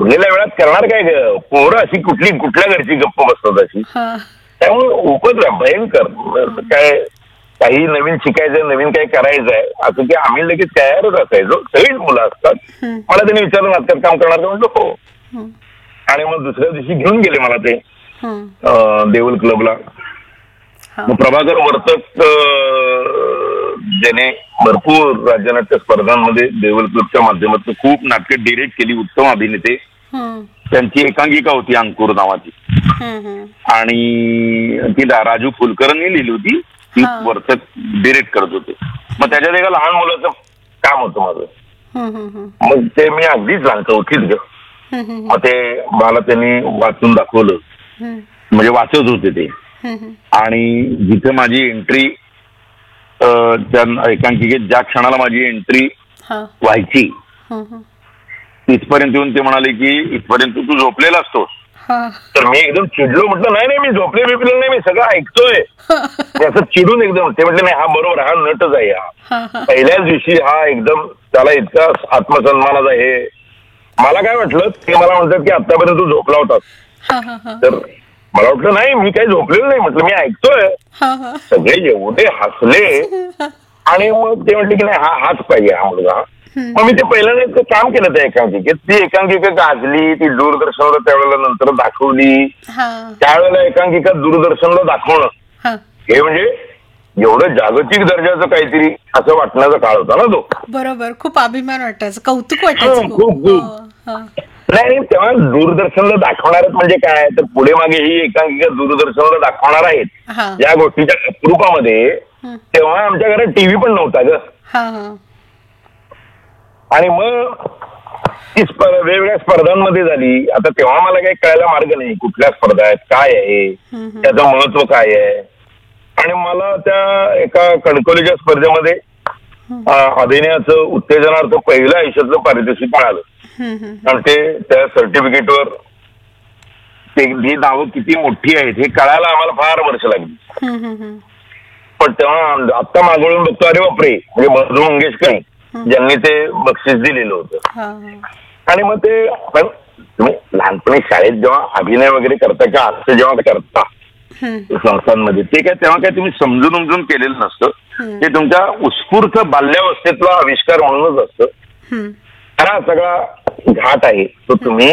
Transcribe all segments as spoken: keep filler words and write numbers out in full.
उरलेल्या वेळात करणार काय ग, पोरं अशी कुठली कुठल्या घरची गप्प बसतात अशी. त्यामुळे उपद्र भयंकर. काय काही नवीन शिकायचं, नवीन काही करायचं आहे असं की आम्ही लगेच तयारच असायचो. सगळीच मुलं असतात. मला त्यांनी विचारलं नाटकात काम करणार का, म्हणलं हो. आणि मग दुसऱ्या दिवशी घेऊन गेले मला ते देवल क्लबला. मग प्रभाकर वर्तक ज्याने भरपूर राज्यनाट्य स्पर्धांमध्ये देवल क्लबच्या माध्यमातून खूप नाटकं डिरेक्ट केली, उत्तम अभिनेते. त्यांची एकांकिका होती अंकुर नावाची, आणि ती राजू फुलकरांनी लिहिली होती. ती वर्तक डिरेक्ट करत होते. मग त्याच्यात एका लहान मुलाचं काम होतं माझं. मग ते मी अगदीच लहान चौथीत ग. मग ते मला त्यांनी वाचून दाखवलं, म्हणजे वाचत होते ते. आणि जिथे माझी एंट्री, त्या एकांकिकेत ज्या क्षणाला माझी एंट्री व्हायची तिथपर्यंत येऊन ते म्हणाले की इथपर्यंत तू झोपलेला असतोस. तर मी एकदम चिडलो, म्हटलं नाही नाही मी झोपले बिपले नाही, मी सगळं ऐकतोय. असं चिडून एकदम ते म्हटले नाही हा बरोबर, हा नटच आहे. हा पहिल्याच दिवशी हा एकदम त्याला इतका आत्मसन्मानाचा आहे. मला काय वाटलं, ते मला म्हणतात की आतापर्यंत तू झोपला होतास. तर मला वाटलं नाही मी काही झोपलेलं नाही, म्हटलं मी ऐकतोय. सगळे एवढे हसले आणि मग ते म्हटले की नाही हा हाच पाहिजे हा मुलगा. मग मी ते पहिल्यांदा काम केलं त्या एकांकिकेत. ती एकांकिका गाजली, ती दूरदर्शनला त्यावेळेला नंतर दाखवली. त्यावेळेला एकांकिका दूरदर्शनला दाखवणं हे म्हणजे एवढं जागतिक दर्जाचं काहीतरी असं वाटण्याचा काळ होता ना तो. बरोबर, खूप अभिमान वाटायचं, कौतुक वाटायचं खूप खूप. नाही तेव्हा दूरदर्शनला दाखवणारच म्हणजे काय, तर पुढे मागे ही एकांकिका दूरदर्शनला दाखवणार आहेत या गोष्टीच्या रूपामध्ये. तेव्हा आमच्या घरात टीव्ही पण नव्हता ग. आणि मग ती स्पर्धा वेगवेगळ्या स्पर्धांमध्ये झाली. आता तेव्हा मला काही कळायला मार्ग नाही कुठल्या स्पर्धा आहेत, काय आहे, त्याचं महत्व काय आहे. आणि मला त्या एका कणकवलीच्या स्पर्धेमध्ये अभिनयाचं उत्तेजनार्थ पहिल्या आयुष्यातलं पारितोषिक मिळालं. आणि ते त्या सर्टिफिकेटवर ही नावं किती मोठी आहेत हे कळायला आम्हाला फार वर्ष लागली. पण तेव्हा आत्ता मागवून बघतो, अरे बापरे, म्हणजे मधू मंगेशकर ज्यांनी ते बक्षीस दिलेलं होतं. आणि मग ते पण तुम्ही लहानपणी शाळेत जेव्हा अभिनय वगैरे करता किंवा असं जेव्हा करता संस्थांमध्ये, ते काय तेव्हा काय तुम्ही समजून उमजून केलेलं नसतं. ते तुमच्या उत्स्फूर्त बाल्यावस्थेतला आविष्कार म्हणूनच असतं. हा सगळा घाट आहे तो तुम्ही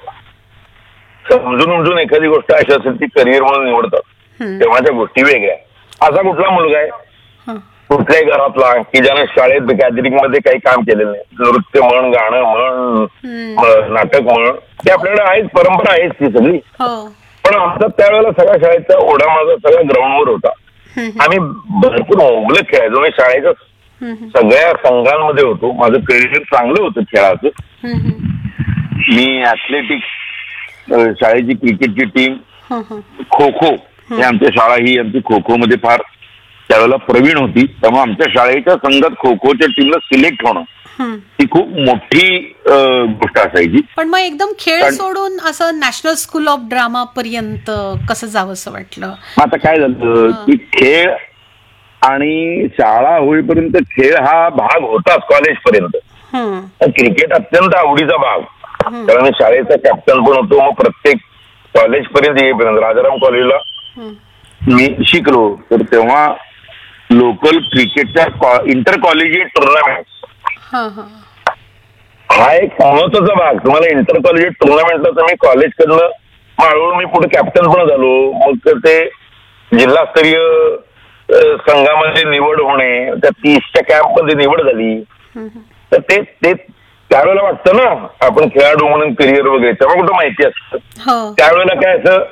समजून उमजून एखादी गोष्ट अशी असेल ती करिअर म्हणून निवडतात. तेव्हाच्या गोष्टी वेगळ्या. असा कुठला मुलगा आहे कुठल्याही घरातला की ज्याने शाळेत गॅदरिंग मध्ये काही काम केलेलं नाही, नृत्य म्हण, गाणं म्हण, नाटक म्हण, ते आपल्याकडे आहेच, परंपरा आहेच ती सगळी. पण आमचा त्यावेळेला सगळ्या शाळेचा ओढा माझा सगळ्या ग्राउंडवर होता. आम्ही भरपूर मुबलक खेळायचो. मी शाळेच्या सगळ्या संघांमध्ये होतो. माझं करिअर चांगलं होतं खेळाचं. मी ऍथलेटिक्स, शाळेची क्रिकेटची टीम, खो खो, ही आमच्या शाळा ही आमची खो खो मध्ये फार त्यावेळेला प्रवीण होती. त्यामुळे आमच्या शाळेच्या संघात खो खोच्या टीमला सिलेक्ट होणं ही खूप मोठी गोष्ट असायची. पण मग एकदम खेळ सोडून असं नॅशनल स्कूल ऑफ ड्रामा पर्यंत कसं जावं असं वाटलं? आता काय झालं की खेळ आणि शाळा होईपर्यंत खेळ हा भाग होताच कॉलेजपर्यंत. क्रिकेट अत्यंत आवडीचा भाग, कारण मी शाळेचा कॅप्टन पण होतो. मग प्रत्येक कॉलेज पर्यंत येईपर्यंत राजाराम कॉलेजला मी शिकलो. तर तेव्हा लोकल क्रिकेटच्या इंटर कॉलेजिएट टुर्नामेंट हा एक महत्वाचा भाग. तुम्हाला इंटर कॉलेजिएट टुर्नामेंटला तर मी कॉलेजकडनं माळवून मी पुढे कॅप्टन पण झालो. मग ते जिल्हास्तरीय संघामध्ये निवड होणे, त्या तीसच्या कॅम्प मध्ये निवड झाली. तर ते ते त्यावेळेला वाटतं ना आपण खेळाडू म्हणून करिअर वगैरे, तेव्हा कुठं माहिती असतं. त्यावेळेला काय असं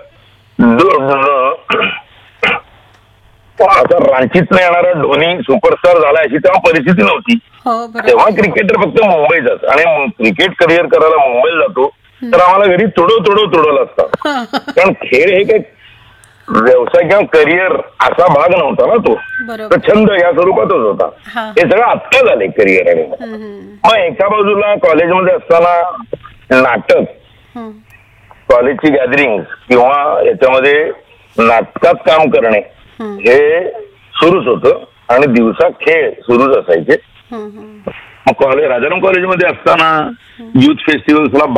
आता रांचीत येणारा धोनी सुपरस्टार झाला अशी तेव्हा परिस्थिती नव्हती. तेव्हा क्रिकेटर फक्त मुंबईचाच. आणि क्रिकेट करिअर करायला मुंबईला जातो तर आम्हाला घरी तुडव तुडव तुडवलं असतं. कारण खेळ हे काही व्यवसाय किंवा करिअर असा भाग नव्हता ना तो, तर छंद या स्वरूपातच होता. हे सगळं आत्ता झालंय करिअर. आणि मग एका बाजूला कॉलेजमध्ये असताना नाटक, कॉलेजची गॅदरिंग किंवा याच्यामध्ये नाटकात काम करणे हे सुरूच होतं. आणि दिवसा खेळ सुरूच असायचे. मग कॉलेज राजाराम कॉलेजमध्ये असताना युथ फेस्टिवल्सला